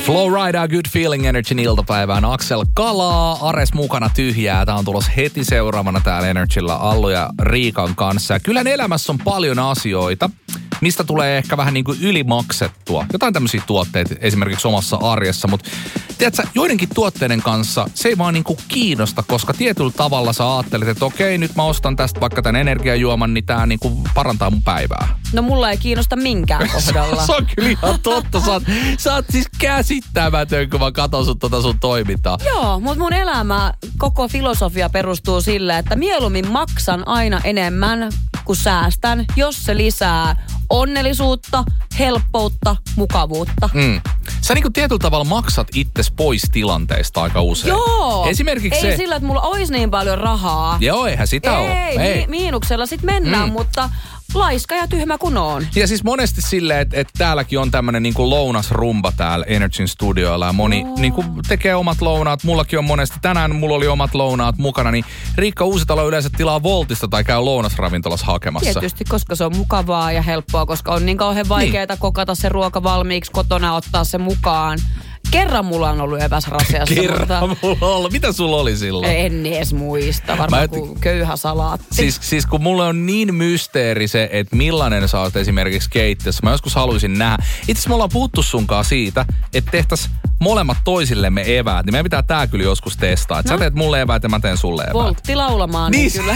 Flowrida, Good Feeling Energyn iltapäivään. Aksel Kalaa, Ares mukana tyhjää. Tää on tulossa heti seuraavana täällä Energyllä Allu ja Riikan kanssa. Ja kyllä elämässä on paljon asioita, mistä tulee ehkä vähän niin kuin ylimaksettua. Jotain tämmöisiä tuotteita esimerkiksi omassa arjessa, mutta tiedätkö, joidenkin tuotteiden kanssa se ei vaan niin kuin kiinnosta, koska tietyllä tavalla sä ajattelet, että okei, nyt mä ostan tästä vaikka tämän energiajuoman, niin tää niin kuin parantaa mun päivää. No mulla ei kiinnosta minkään kohdalla. Se on kyllä ihan totta. Sä oot siis käsittämätön, kun mä katson sun toimintaa. Joo, mutta mun elämä, koko filosofia perustuu sille, että mieluummin maksan aina enemmän kuin säästän, jos se lisää onnellisuutta, helppoutta, mukavuutta. Sä niin kuin tietyllä tavalla maksat itses pois tilanteista aika usein. Joo. Esimerkiksi ei sillä, että mulla olisi niin paljon rahaa. Joo, eihän sitä ole. Ei, miinuksella sit mennään, mutta laiska ja tyhmä kun on. Ja siis monesti silleen, että täälläkin on tämmönen niinku lounasrumba täällä Energyn studioilla ja moni niinku tekee omat lounaat. Mullakin on monesti, tänään mulla oli omat lounaat mukana, niin Riikka Uusitalo yleensä tilaa Voltista tai käy lounasravintolassa hakemassa. Tietysti, koska se on mukavaa ja helppoa, koska on niin kauhean vaikeaa kokata se ruoka valmiiksi kotona, ottaa se mukaan. Kerran mulla on ollut eväsrasiassa. Kerran mulla on ollut. Mitä sulla oli silloin? En edes muista. Varmaan kuin köyhä salaatti. Siis kun mulle on niin mysteeri se, että millainen sä oot esimerkiksi keittiössä. Mä joskus haluaisin nähdä. Itse asiassa me ollaan puhuttu sunkaan siitä, että tehtäis molemmat toisillemme eväät. Niin meidän pitää tää kyllä joskus testaa. Että sä teet mulle eväät ja mä teen sulle eväät. Voltti laulamaan, niin kyllä.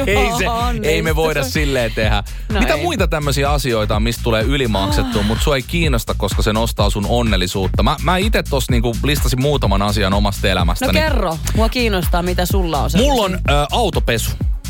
Ei me voida silleen tehdä. No mitä muita tämmöisiä asioita on, mistä tulee ylimaksettua, mutta sua ei kiinnosta, koska se nostaa sun onnellisuutta. Mä itse tossa niinku listasin muutaman asian omasta elämästäni. No kerro. Mua kiinnostaa, mitä sulla on. Mulla on autopesu.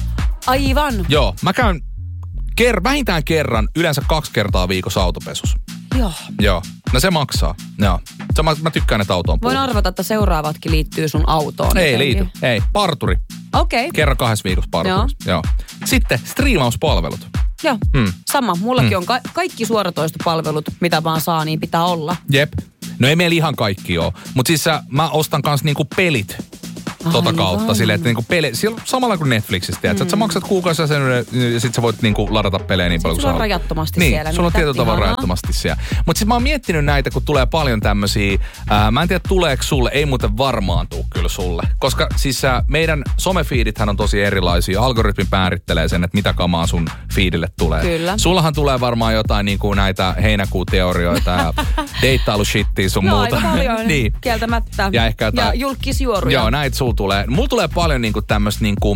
Aivan. Joo. Mä käyn vähintään kerran, yleensä 2 kertaa viikossa autopesussa. Joo. No se maksaa. Joo. Mä tykkään, että autoon puhuu. Voin arvata, että seuraavatkin liittyy sun autoon. Ei liity. Ei. Parturi. Okei. Kerran 2 viikossa parturissa. Joo. Sitten striimauspalvelut. Joo. Sama. Mullakin on kaikki suoratoistopalvelut, mitä vaan saa, niin pitää olla. Jep. No ei meillä ihan kaikki ole. Mutta siis mä ostan kans niinku pelit kautta silleen, että niinku samalla kuin Netflixistä, että sä maksat kuukausia sen ja sit sä voit niinku ladata pelejä niin paljon kuin sä haluat. Rajattomasti niin, siellä. Sulla on tietyllä tavalla rajattomasti siellä. Mutta sit mä oon miettinyt näitä, kun tulee paljon tämmösiä, mä en tiedä tuleeko sulle, ei muuten varmaan tuu kyllä sulle. Koska siis meidän somefiidithän on tosi erilaisia. Algoritmi määrittelee sen, että mitä kamaa sun fiidille tulee. Kyllä. Sullahan tulee varmaan jotain niinku näitä heinäkuuteorioita ja deittailushittia sun muuta. Aika paljon, niin. Kieltämättä. Ja ehkä jotain. Ja julkisjuoruja. Joo, näitä tulee. Mulla tulee paljon niinku tämmöistä niinku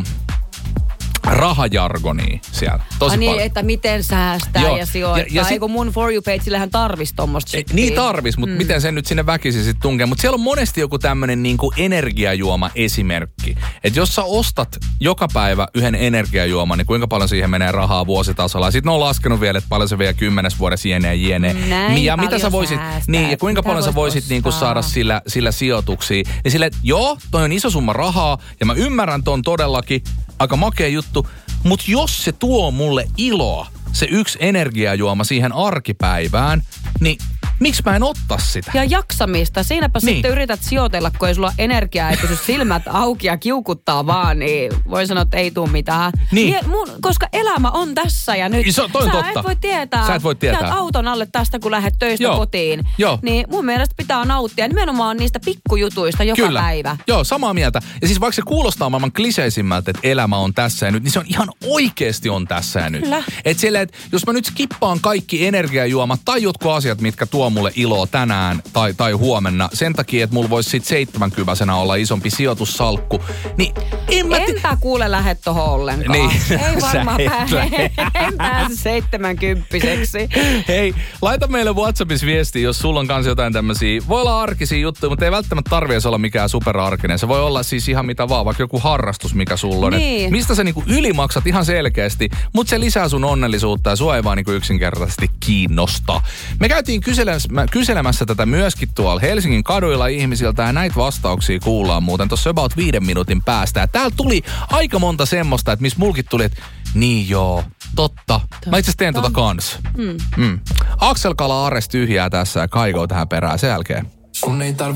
rahajargonia siellä. Tosi paljon. Että miten säästää ja sijoittaa. Eikö mun For You-pageillähän tarvis tommoista shittia. Niin tarvis, mutta miten sen nyt sinne väkisin sitten tunkee. Mutta siellä on monesti joku tämmönen niinku energiajuoma esimerkki. Että jos sä ostat joka päivä yhden energiajuoman, niin kuinka paljon siihen menee rahaa vuositasolla. Sitten ne on laskenut vielä, että paljon se vie 10 vuodessa jenee. Näin ja mitä sä voisit, niin, ja kuinka paljon sä voisit niinku saada sillä sijoituksia. Niin silleen, että joo, toi on iso summa rahaa, ja mä ymmärrän ton todellakin, aika makea juttu, mutta jos se tuo mulle iloa, se yksi energiajuoma siihen arkipäivään, niin miksi mä en ottaa sitä? Ja jaksamista. Siinäpä sitten yrität sijoitella, kun ei sulla energiaa, ei pysy silmät auki ja kiukuttaa vaan, niin voi sanoa, että ei tule mitään. Niin. Koska elämä on tässä ja nyt. Sä et voi tietää. Sä et voi tietää. Jäät auton alle tästä, kun lähdet töistä kotiin. Joo. Niin mun mielestä pitää nauttia nimenomaan niistä pikkujutuista joka päivä. Joo, samaa mieltä. Ja siis vaikka se kuulostaa maailman kliseisimmältä, että elämä on tässä ja nyt, niin se on ihan oikeasti on tässä ja nyt. Kyllä. Että jos mä nyt skippaan kaikki energiajuomat tai jotkut asiat, mitkä tuo mulle iloa tänään tai huomenna, sen takia, että mulla voisi sit 70-kyväisenä olla isompi sijoitussalkku, niin enpä kuule lähde tohon ollenkaan. Niin. Ei varmaan en pääse 70-kymppiseksi. Hei, laita meille WhatsAppissa viestiä, jos sulla on kanssa jotain tämmöisiä, voi olla arkisia juttuja, mutta ei välttämättä tarvitse olla mikään superarkinen. Se voi olla siis ihan mitä vaan, vaikka joku harrastus, mikä sulla on. Niin. Mistä sä niinku ylimaksat ihan selkeästi, mutta se lisää sun onnellisuutta ja sua ei vaan niinku yksinkertaisesti kiinnosta. Me käytiin kyselemässä tätä myöskin tuolla Helsingin kaduilla ihmisiltä ja näitä vastauksia kuullaan muuten tuossa about 5 minuutin päästä. Ja täällä tuli aika monta semmoista, että missä mulkit tuli, että niin joo, totta. Mä itse asiassa teen tota kans. Aksel Kala Ares tyhjää tässä ja Kaigoo tähän perään sen jälkeen.